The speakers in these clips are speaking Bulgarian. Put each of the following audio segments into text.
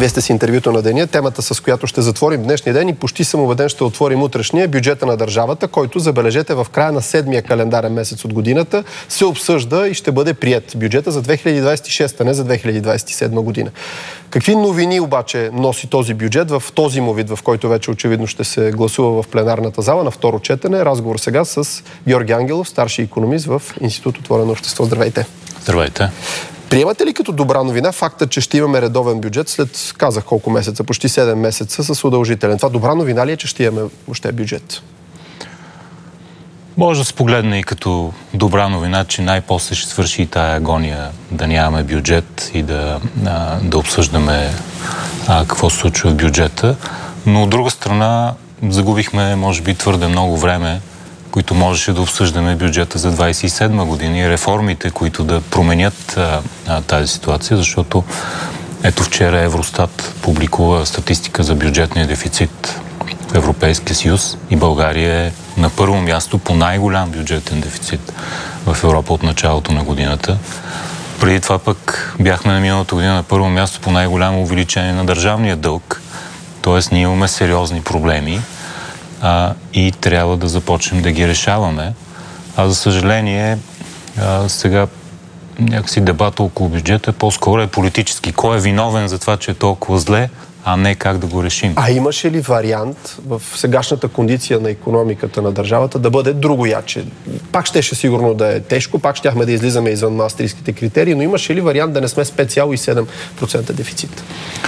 Вие сте си интервюто на деня, темата с която ще затворим днешния ден и почти съм убеден ще отворим утрешния, бюджета на държавата, който, забележете, в края на 7-я календарен месец от годината се обсъжда и ще бъде приет. Бюджета за 2026, а не за 2027 година. Какви новини обаче носи този бюджет в този му вид, в който вече очевидно ще се гласува в пленарната зала на второ четене? Разговор сега с Георги Ангелов, старши икономист в Институт Отворено общество. Здравейте! Здравейте! Приемате ли като добра новина факта, че ще имаме редовен бюджет след, казах колко месеца, почти 7 месеца с удължителен? Това добра новина ли е, че ще имаме въобще бюджет? Може да се погледне и като добра новина, че най-после ще свърши и тая агония да нямаме бюджет и да обсъждаме какво се случва в бюджета. Но от друга страна загубихме, може би, твърде много време, които можеше да обсъждаме бюджета за 27 година и реформите, които да променят тази ситуация, защото ето вчера Евростат публикува статистика за бюджетния дефицит в Европейския съюз и България е на първо място по най-голям бюджетен дефицит в Европа от началото на годината. Преди това пък бяхме на миналата година на първо място по най-голямо увеличение на държавния дълг, т.е. ние имаме сериозни проблеми и трябва да започнем да ги решаваме. За съжаление, сега някакси дебата около бюджета по-скоро е политически. Кой е виновен за това, че е толкова зле, а не как да го решим? А имаше ли вариант в сегашната кондиция на икономиката на държавата да бъде другояче? Пак щеше сигурно да е тежко, пак щяхме да излизаме извън маастрихтските критерии, но имаше ли вариант да не сме с 5,7% дефицит?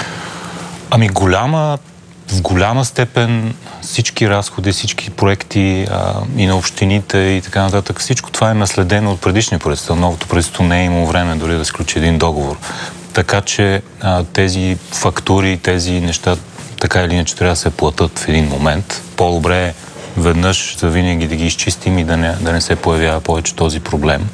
В голяма степен всички разходи, всички проекти и на общините и така нататък, всичко това е наследено от предишния правителство. Новото правителство не е имало време дори да сключи един договор. Така че тези фактури, тези неща така или иначе трябва да се платят в един момент. По-добре е веднъж за винаги да ги изчистим и да не се появява повече този проблем.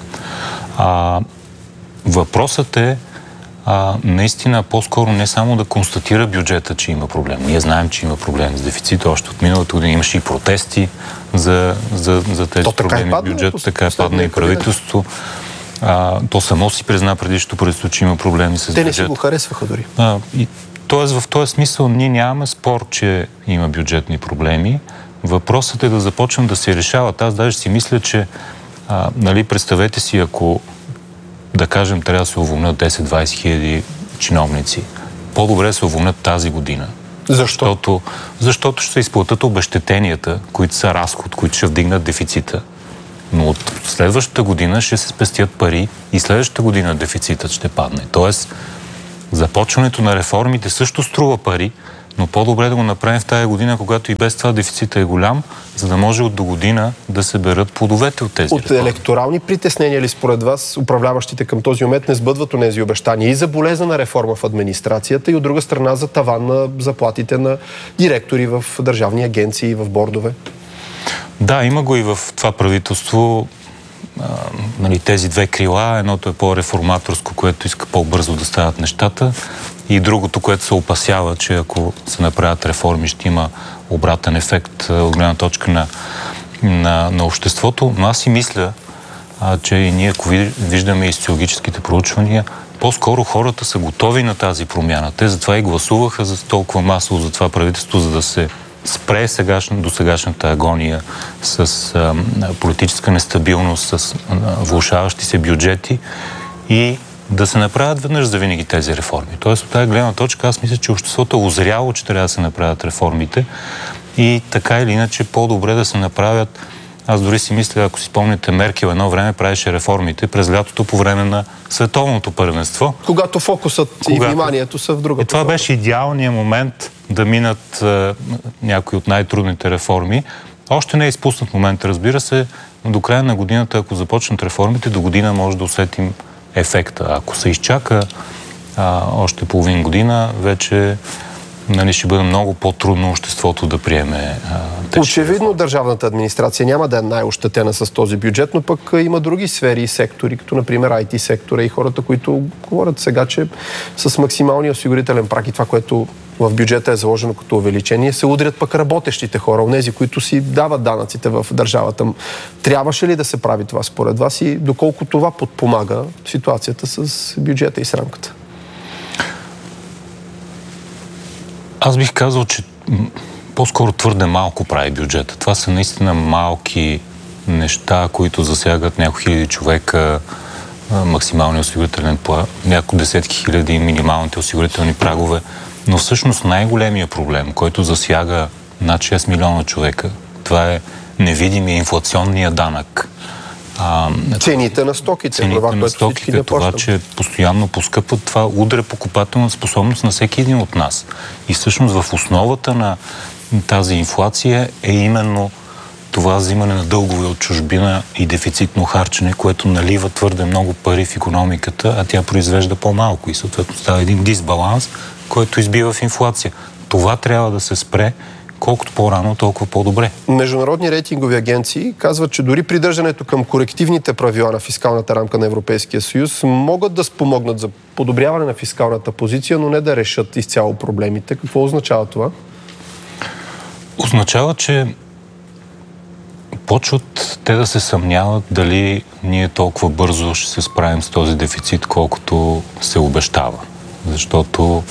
Въпросът е наистина по-скоро не само да констатира бюджета, че има проблем. Ние знаем, че има проблем с дефицита. Още от миналата година имаше и протести за тези проблеми в бюджета. Така е падна и правителството. То само си призна предишното правителство, че има проблеми с бюджета. Те не си го харесваха дори. Тоест в този смисъл ние нямаме спор, че има бюджетни проблеми. Въпросът е да започнем да се решават. Аз даже си мисля, че представете си, ако да кажем, трябва да се уволнят 10-20 хиляди чиновници. По-добре да се уволнят тази година. Защо? Защото ще се изплатят обезщетенията, които са разход, които ще вдигнат дефицита. Но от следващата година ще се спестят пари и следващата година дефицитът ще падне. Тоест, започването на реформите също струва пари, но по-добре да го направим в тази година, когато и без това дефицитът е голям, за да може от до година да се берат плодовете от тези реформи. От електорални притеснения ли според вас управляващите към този момент не сбъдват онези обещания и за болезнена реформа в администрацията и от друга страна за таван на заплатите на директори в държавни агенции и в бордове? Да, има го и в това правителство тези две крила. Едното е по-реформаторско, което иска по-бързо да стават нещата, и другото, което се опасява, че ако се направят реформи, ще има обратен ефект от гледна точка на обществото. Но аз си мисля, че и ние, ако виждаме и социологическите проучвания, по-скоро хората са готови на тази промяна. Те затова и гласуваха за толкова масово за това правителство, за да се спре досегашната агония с политическа нестабилност, с влошаващи се бюджети и да се направят веднъж за винаги тези реформи. Тоест, от тази гледна точка, аз мисля, че обществото е озряло, че трябва да се направят реформите и така или иначе по-добре да се направят. Аз дори си мисля, ако си спомняте, Меркел едно време правеше реформите през лятото по време на световното първенство. Когато фокусът и вниманието са в другата. И това беше идеалният момент да минат някои от най-трудните реформи. Още не е изпуснат момент, разбира се, но до края на годината, ако започнат реформите, до година може да усетим ефекта. Ако се изчака още половин година, вече ще бъде много по-трудно обществото да приеме тези Очевидно реформи. държавната администрация няма да е най-ощетена с този бюджет, но пък има други сфери и сектори, като например IT сектора и хората, които говорят сега, че с максималния осигурителен праг и това, което в бюджета е заложено като увеличение, се удрят пък работещите хора, онези, които си дават данъците в държавата. Трябваше ли да се прави това според вас и доколко това подпомага ситуацията с бюджета и с рамката? Аз бих казал, че по-скоро твърде малко прави бюджета. Това са наистина малки неща, които засягат няколко хиляди човека, максималния осигурителен план, няколко десетки хиляди минималните осигурителни прагове. Но всъщност най-големия проблем, който засяга над 6 милиона човека, това е невидимия инфлационния данък. Цените на стоките. Това, че постоянно поскъпват, това удря покупателна способност на всеки един от нас. И всъщност в основата на тази инфлация е именно това взимане на дългове от чужбина и дефицитно харчене, което налива твърде много пари в икономиката, а тя произвежда по-малко и съответно става един дисбаланс, който избива в инфлация. Това трябва да се спре. Колкото по-рано, толкова по-добре. Международни рейтингови агенции казват, че дори придържането към корективните правила на фискалната рамка на Европейския съюз могат да спомогнат за подобряване на фискалната позиция, но не да решат изцяло проблемите. Какво означава това? Означава, че почват те да се съмняват дали ние толкова бързо ще се справим с този дефицит, колкото се обещава. Защото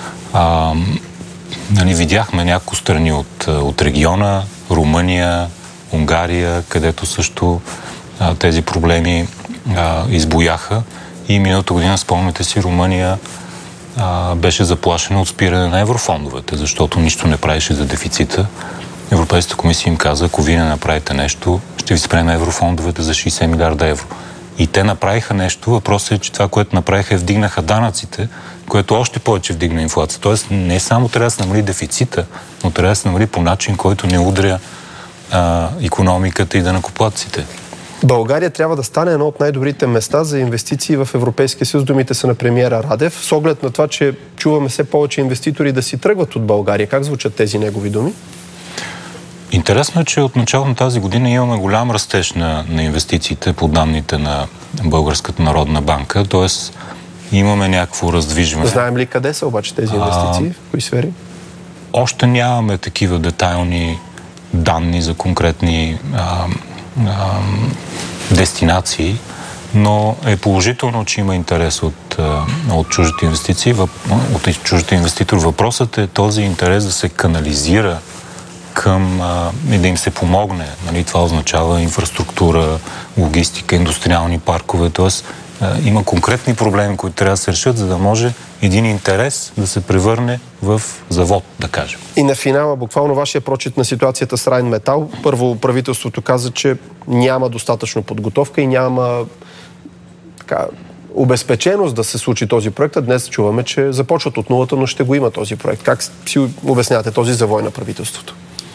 видяхме няколко страни от региона, Румъния, Унгария, където също тези проблеми избояха. И миналата година, спомняте си, Румъния беше заплашена от спиране на еврофондовете, защото нищо не правеше за дефицита. Европейската комисия им каза, ако вие не направите нещо, ще ви спрем еврофондовете за 60 милиарда евро. И те направиха нещо. Въпросът е, че това, което направиха, е вдигнаха данъците, което още повече вдигна инфлация. Тоест не само трябва да се намали дефицита, но трябва да се намали по начин, който не удря икономиката и данъкоплатците. България трябва да стане едно от най-добрите места за инвестиции в Европейския съюз. Думите са на премиера Радев. С оглед на това, че чуваме все повече инвеститори да си тръгват от България. Как звучат тези негови думи? Интересно е, че от началото на тази година имаме голям растеж на инвестициите по данните на Българската народна банка, т.е. имаме някакво раздвижване. Знаем ли къде са обаче тези инвестиции? В кои сфери? Още нямаме такива детайлни данни за конкретни дестинации, но е положително, че има интерес от чуждите инвестиции, от чуждите инвеститори. Въпросът е този интерес да се канализира към и да им се помогне. Това означава инфраструктура, логистика, индустриални паркове, т.е. има конкретни проблеми, които трябва да се решат, за да може един интерес да се превърне в завод, да кажем. И на финала, буквално вашия прочит на ситуацията с Райнметал. Първо правителството каза, че няма достатъчно подготовка и няма обезпеченост да се случи този проект. А днес чуваме, че започват от нулата, но ще го има този проект. Как си обяснявате този завой на правителството?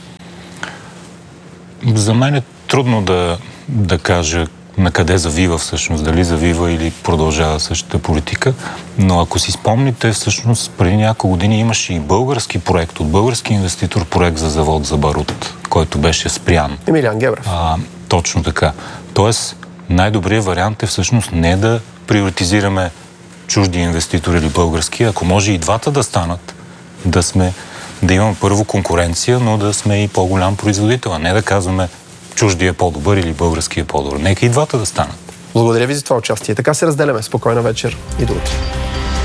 За мен е трудно да кажа на къде завива всъщност, дали завива или продължава същата политика, но ако си спомните, всъщност преди няколко години имаше и български проект, от български инвеститор проект за завод за барут, който беше спрян. Емилиан Гебрев. Точно така. Тоест, най-добрият вариант е всъщност не да приоритизираме чужди инвеститори или български, ако може и двата да станат, да имаме първо конкуренция, но да сме и по-голям производител, а не да казваме чуждия е по-добър или българския е по-добър. Нека и двата да станат. Благодаря ви за това участие. Така се разделяме. Спокойна вечер и до утре.